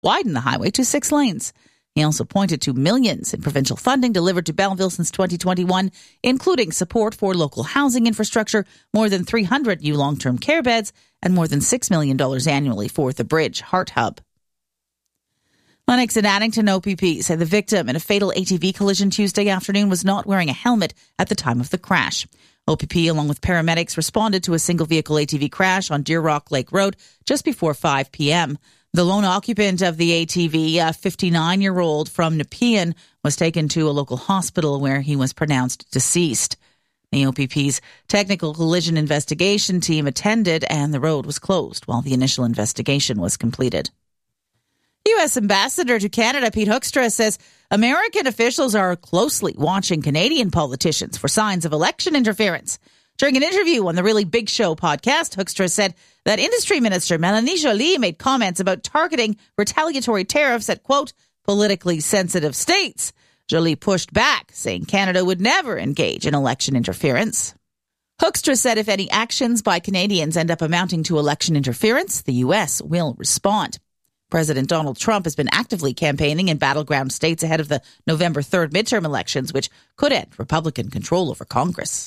widen the highway to 6 lanes. He also pointed to millions in provincial funding delivered to Belleville since 2021, including support for local housing infrastructure, more than 300 new long-term care beds, and more than $6 million annually for the Bridge Heart Hub. Lennox and Addington OPP say the victim in a fatal ATV collision Tuesday afternoon was not wearing a helmet at the time of the crash. OPP, along with paramedics, responded to a single-vehicle ATV crash on Deer Rock Lake Road just before 5 p.m. The lone occupant of the ATV, a 59-year-old from Nepean, was taken to a local hospital where he was pronounced deceased. The OPP's technical collision investigation team attended and the road was closed while the initial investigation was completed. U.S. Ambassador to Canada Pete Hoekstra says American officials are closely watching Canadian politicians for signs of election interference. During an interview on the Really Big Show podcast, Hoekstra said that Industry Minister Melanie Joly made comments about targeting retaliatory tariffs at, quote, politically sensitive states. Joly pushed back, saying Canada would never engage in election interference. Hoekstra said if any actions by Canadians end up amounting to election interference, the U.S. will respond. President Donald Trump has been actively campaigning in battleground states ahead of the November 3rd midterm elections, which could end Republican control over Congress.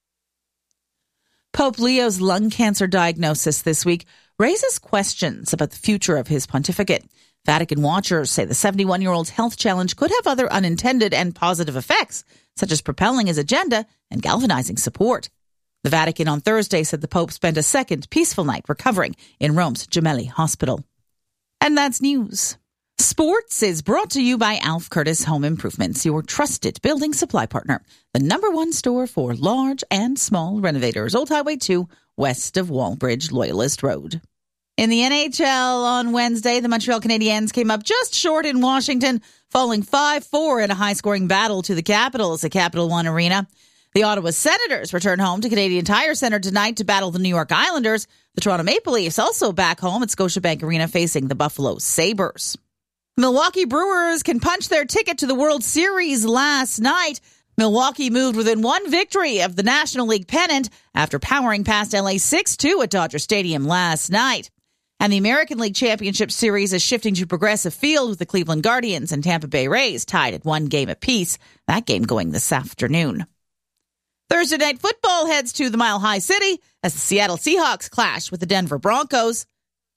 Pope Leo's lung cancer diagnosis this week raises questions about the future of his pontificate. Vatican watchers say the 71-year-old's health challenge could have other unintended and positive effects, such as propelling his agenda and galvanizing support. The Vatican on Thursday said the Pope spent a second peaceful night recovering in Rome's Gemelli Hospital. And that's news. Sports is brought to you by Alf Curtis Home Improvements, your trusted building supply partner. The #1 store for large and small renovators. Old Highway 2, west of Wallbridge Loyalist Road. In the NHL on Wednesday, the Montreal Canadiens came up just short in Washington, falling 5-4 in a high-scoring battle to the Capitals at Capital One Arena. The Ottawa Senators return home to Canadian Tire Centre tonight to battle the New York Islanders. The Toronto Maple Leafs also back home at Scotiabank Arena facing the Buffalo Sabres. Milwaukee Brewers can punch their ticket to the World Series last night. Milwaukee moved within one victory of the National League pennant after powering past LA 6-2 at Dodger Stadium last night. And the American League Championship Series is shifting to Progressive Field with the Cleveland Guardians and Tampa Bay Rays tied at 1 game apiece. That game going this afternoon. Thursday Night Football heads to the Mile High City as the Seattle Seahawks clash with the Denver Broncos.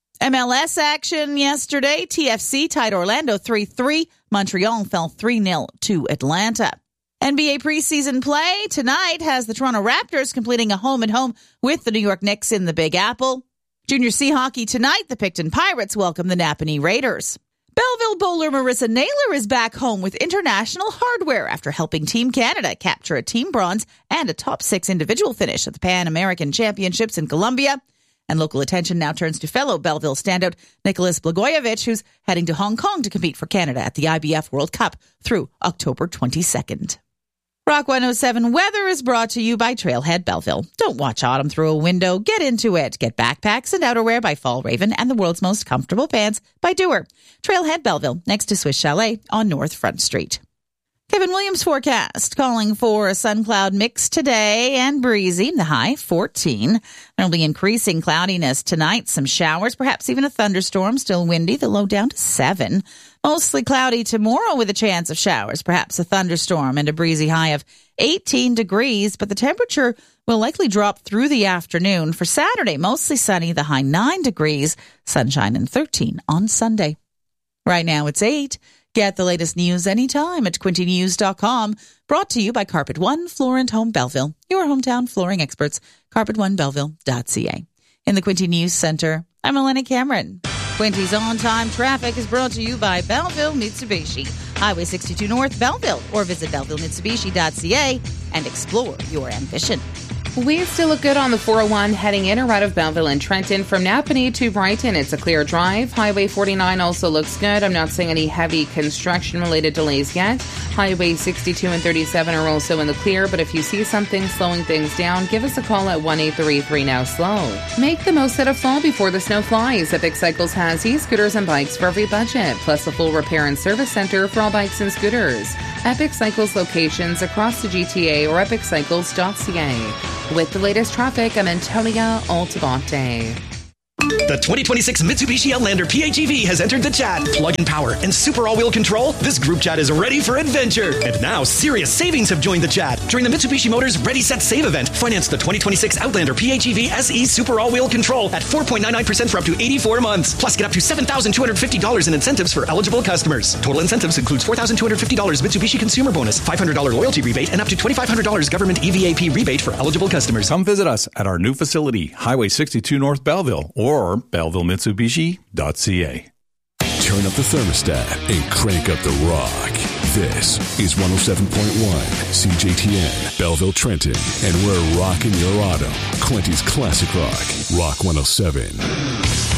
MLS action yesterday. TFC tied Orlando 3-3. Montreal fell 3-0 to Atlanta. NBA preseason play tonight has the Toronto Raptors completing a home-and-home with the New York Knicks in the Big Apple. Junior C hockey tonight, the Picton Pirates welcome the Napanee Raiders. Belleville bowler Marissa Naylor is back home with international hardware after helping Team Canada capture a team bronze and a top 6 individual finish at the Pan American Championships in Colombia. And local attention now turns to fellow Belleville standout Nicholas Blagojevich, who's heading to Hong Kong to compete for Canada at the IBF World Cup through October 22nd. Rock 107 weather is brought to you by Trailhead Belleville. Don't watch autumn through a window. Get into it. Get backpacks and outerwear by Fall Raven and the world's most comfortable pants by Doer. Trailhead Belleville, next to Swiss Chalet on North Front Street. Kevin Williams forecast calling for a sun cloud mix today and breezy, the high 14. There'll be increasing cloudiness tonight, some showers, perhaps even a thunderstorm, still windy, the low down to 7. Mostly cloudy tomorrow with a chance of showers, perhaps a thunderstorm and a breezy high of 18 degrees, but the temperature will likely drop through the afternoon. For Saturday, mostly sunny, the high 9 degrees, sunshine and 13 on Sunday. Right now it's 8. Get the latest news anytime at quintynews.com. Brought to you by Carpet One Floor and Home Belleville, your hometown flooring experts, carpetonebelleville.ca. In the Quinty News Center, I'm Elena Cameron. Quinty's on-time traffic is brought to you by Belleville Mitsubishi. Highway 62 North, Belleville, or visit bellevillemitsubishi.ca and explore your ambition. We still look good on the 401 heading in or out of Belleville and Trenton. From Napanee to Brighton, it's a clear drive. Highway 49 also looks good. I'm not seeing any heavy construction-related delays yet. Highway 62 and 37 are also in the clear, but if you see something slowing things down, give us a call at 1-833-NOW-SLOW. Make the most out of fall before the snow flies. Epic Cycles has e-scooters and bikes for every budget, plus a full repair and service center for all bikes and scooters. Epic Cycles locations across the GTA or epiccycles.ca. With the latest traffic, I'm Antonia Altabonte. The 2026 Mitsubishi Outlander PHEV has entered the chat. Plug-in power and super all-wheel control. This group chat is ready for adventure. And now serious savings have joined the chat. During the Mitsubishi Motors Ready Set Save event, finance the 2026 Outlander PHEV SE Super All-Wheel Control at 4.99% for up to 84 months. Plus, get up to $7,250 in incentives for eligible customers. Total incentives includes $4,250 Mitsubishi consumer bonus, $500 loyalty rebate, and up to $2,500 government EVAP rebate for eligible customers. Come visit us at our new facility, Highway 62 North Belleville, or BellevilleMitsubishi.ca. Turn up the thermostat and crank up the rock. This is 107.1 CJTN, Belleville, Trenton, and we're rocking your auto. Quinty's Classic Rock, Rock 107.